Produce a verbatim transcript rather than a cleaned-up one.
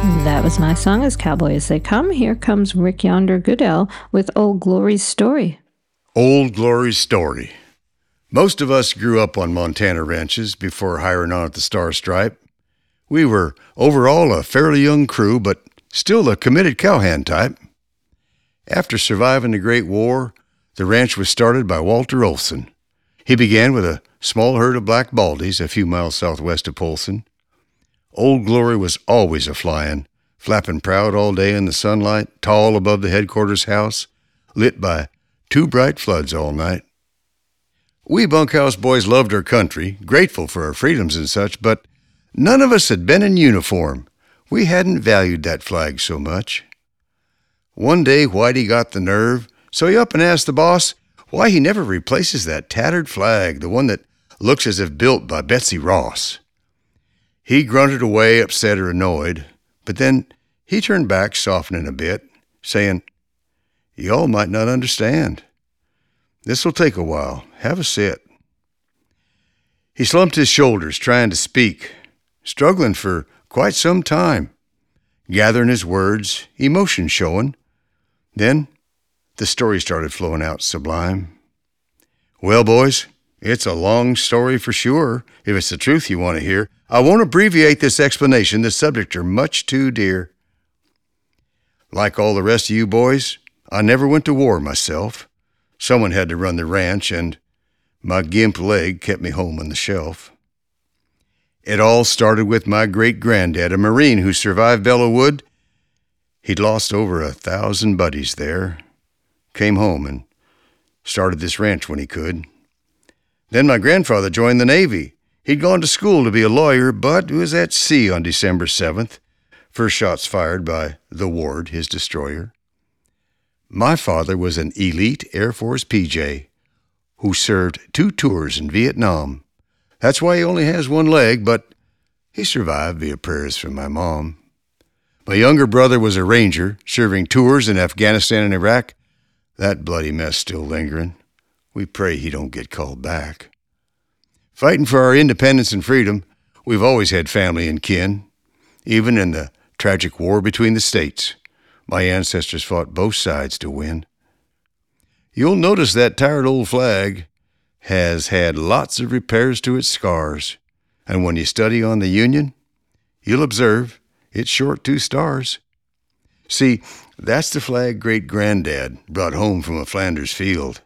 That was My Song as Cowboy As They Come. Here comes Rick Yonder Goodell with Old Glory's Story. Old Glory's Story. Most of us grew up on Montana ranches before hiring on at the Star Stripe. We were overall a fairly young crew, but still a committed cowhand type. After surviving the Great War, the ranch was started by Walter Olson. He began with a small herd of black baldies a few miles southwest of Polson. Old Glory was always a-flying, flapping proud all day in the sunlight, tall above the headquarters house, lit by two bright floods all night. We bunkhouse boys loved our country, grateful for our freedoms and such, but none of us had been in uniform. We hadn't valued that flag so much. One day Whitey got the nerve, so he up and asked the boss why he never replaces that tattered flag, the one that looks as if built by Betsy Ross. He grunted away, upset or annoyed, but then he turned back, softening a bit, saying, "Y'all might not understand. This'll take a while. Have a sit." He slumped his shoulders, trying to speak, struggling for quite some time, gathering his words, emotion showing. Then the story started flowing out sublime. "Well, boys, it's a long story for sure, if it's the truth you want to hear. I won't abbreviate this explanation. The subject are much too dear. Like all the rest of you boys, I never went to war myself. Someone had to run the ranch, and my gimp leg kept me home on the shelf. It all started with my great-granddad, a Marine who survived Belleau Wood. He'd lost over a thousand buddies there. Came home and started this ranch when he could. Then my grandfather joined the Navy. He'd gone to school to be a lawyer, but was at sea on December seventh. First shots fired by the Ward, his destroyer. My father was an elite Air Force P J who served two tours in Vietnam. That's why he only has one leg, but he survived via prayers from my mom. My younger brother was a Ranger, serving tours in Afghanistan and Iraq. That bloody mess still lingering. We pray he don't get called back. Fighting for our independence and freedom, we've always had family and kin. Even in the tragic war between the states, my ancestors fought both sides to win. You'll notice that tired old flag has had lots of repairs to its scars, and when you study on the Union, you'll observe it's short two stars. See, that's the flag great-granddad brought home from a Flanders field.